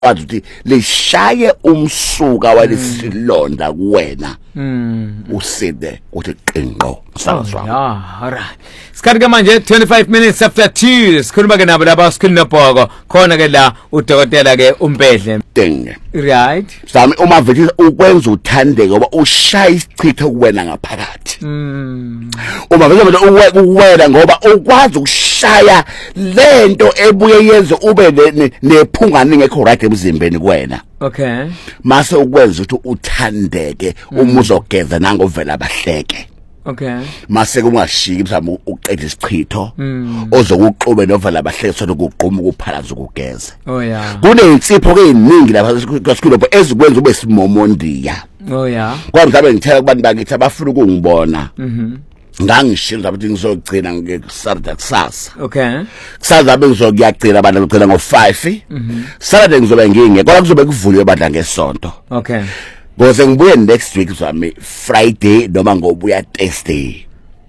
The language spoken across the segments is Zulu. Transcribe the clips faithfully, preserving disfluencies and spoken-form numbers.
kwazi ukuthi lishaye umsuka walesilonda kuwena uside uthi qinqo sazwa. Yeah, alright. Sikhathi manje twenty-five minutes after two sikhuluma ke nabo laba sikhuluna phoko khona ke la udokotela ke uMpedle Denge. Right. Sami uma vele ukwenza uthandeke ngoba ushaya isichitho kuwena ngaphakathi. Mm. Uma vele uwena ngoba ukwazi ukushaya lento ebuye yenze ube nephungane ngekho right emzimbeni kuwena. Okay. Mase ukwenza ukuthi uthandeke uma uzogeza nangovela abahleke. Okay. Mase kungashiki mhlawumbe uqeda isichitho ozokuxube novela abahleke sokuthi ukuqhuma ukuphalaza ukugeza. Oh yeah. Kunensipho ke eziningi lapha kwaSkhulopho ezikwenza ube simomondiya. Oh yeah. Kwathi mhlawumbe ngithela kubantu bakithi abafuna ukungibona. Mhm. Ngangishilo ukuthi ngizogcina ngeSaturday kusasa. Okay. Kusasa bengizokuyagcina abantu ngicela ngo five. Mhm. Saturday ngizobe ngingeke kodwa kuzobe kuvulwe badla ngesonto. Okay. Ngoze ngibuye next week zami Friday noma ngobuya Thursday.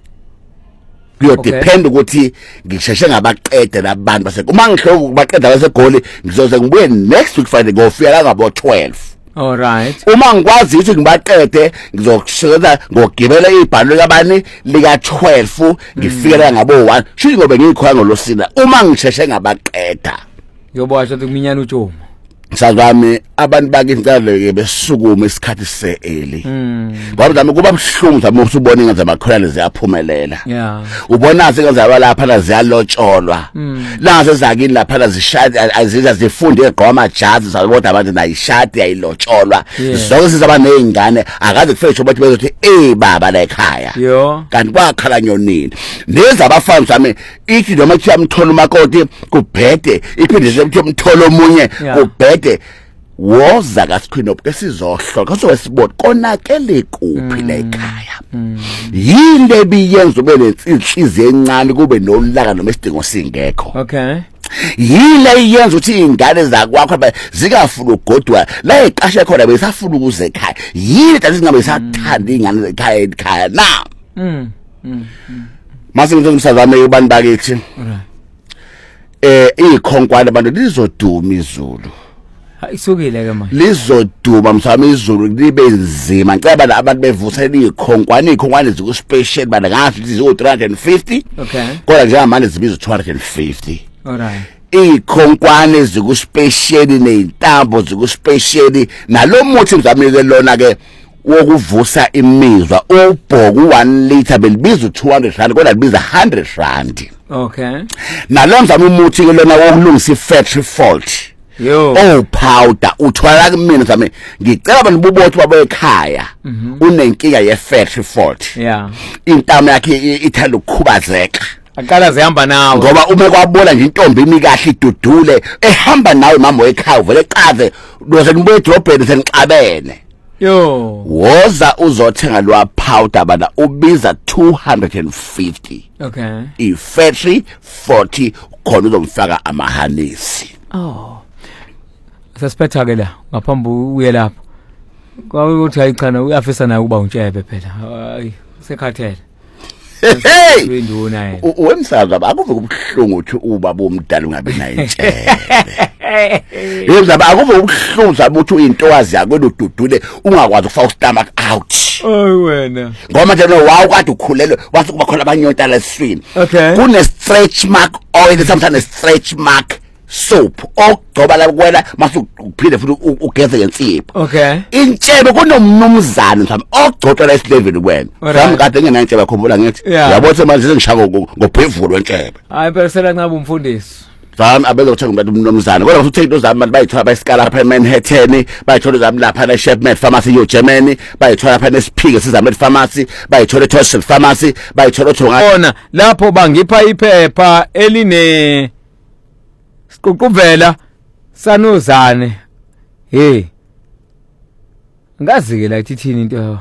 Kuyo depend ukuthi ngisheshe ngabaqede labantu base uma ngihloka ukubaqeda basegoli ngizoze ngibuye next week Friday ngofika la ngabo twelve. All right. Uma ngikwazi ukuthi ngibaqede ngizokushela ngogibela ibhalo labani lika twelve ngifikela ngabo one shithi ngobe ngikhona ngolosina uma ngisheshe ngabaqeda yobasha ukuminyana uTshomo sazami abantu bakintsaleke besukume isikhathi se-early ngoba zami kuba buhlungu zami usubona ingaze amakholane ziyaphumelela yeah ubona sengaze lapha ziyalotsholwa la sezakini lapha zishadi aziza zifunde egqoma jazi zabodwa abantu nayishadi yayilotsholwa zonke sizaba nezingane akaze kufeshe bathi bezothi eh baba la ekhaya yo kanti kwakhala nyonini lezi abafana zami ithi noma kuthi amthola umakoti kubhede iphinde sethi umthola omunye kubhede woza kaSkhulopho esizohlola kaso sibona konakele kuphi la ekhaya yini ebiyenza ube nenhliziyo encane kube nolaka noma isidingo singekho. Okay. Yile iyenza ukuthi ingane zakwakho zikafuna ugodwa la eqashe khona besafuna ukuze ekhaya yini that singabe isathanda ingane ekhaya ekhaya na mm mase ngizomsazame abantu bakithi eh ikhonkwane abantu lizoduma izulu isukile ke manje lizoduma msami izulu libe nzima ngicela abantu bevusela ikhonkwane ikhonkwane ziku special bana ngathi zizo three hundred fifty. Okay. Kodwa njengamanje zibiza two hundred fifty. Alright. Ikhonkwane ziku special nezintambo ziku special nalo muthi mzamike lona ke wokuvusa imizwa ubhoku one liter belibiza two hundred rand kodwa libiza one hundred rand. Okay. Nalo mzamo umuthi ke lona wokulungisa ifactory fault. Yo. Oh powder uthola kumina zami ngicela abantu bubothi babo ekhaya unenkinga ye factory fault. Yeah. Intamo yakhe ithanda ukukhubazeka. Aqala zihamba nawe ngoba uma kwabona nje intombi imi kahle idudule ehamba nawe mama ekhaya vele qave loze nibuye edrobheni senixabene. Yo. Woza uzothenga lwa powder bana ubiza two hundred fifty. Okay. I factory forty khona uzomfaka amahanisi. Oh. Suspecta ke la ngaphambi uye lapha. Kwawe uthi ayichana uyafisa naye ukuba untshebe phela. Hayi sekhathele. Hey. Wenduna yena. Wemsaza akuve kubhlungu uthi uba bomdala ungabe naye intshebe. Yemzaba akuve ubhlungu zabe uthi uyintokazi yakho edudule ungakwazi ukufaka stomach out. Oy wena. Ngoba nje wawu kade ukhulelwe wathi kuba khona abanyonta leswini. Okay. Kune stretch mark oil sometimes stretch mark soap ogcoba la kuwela mase uphinde futhi ugeze ngensipho. Okay. Intshebe kunomnumzana mhlawumbe ogcotha la isilevel kuwena. Sami kade ngena intshebe khumbula ngithi yabona manje sengishaka ngophezulu wentshebe. Hayi phela sela ncabe umfundisi. Zami abezothenga umuntu umnomzana kodwa futhi into zami abantu bayithola bayisikala lapha eManhattan bayithola zami lapha na Shepmet Pharmacy yo Germany bayithola lapha neSphike sizamet Pharmacy bayithola eTosel Pharmacy bayithola thona lapho bangipha iphepha eline siqhuquvela sanozane hey ngazi ke la ithini into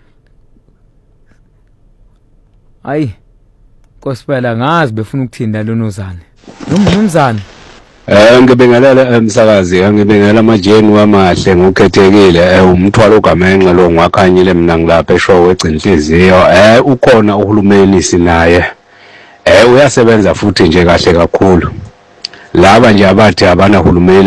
ayi kosiphela ngazi befuna ukuthinda lonozane nomnumzane eh ngibengelela emsakazi ngibengela amajeni wamahle ngokukhethekile umthwalo ogamenxe lo ngwakhanyile mina ngilapha eshowe egcinhliziyo eh ukhona uhulumeni sinaye eh uyasebenza futhi nje kahle kakhulu laba nje abathi abana hulumeni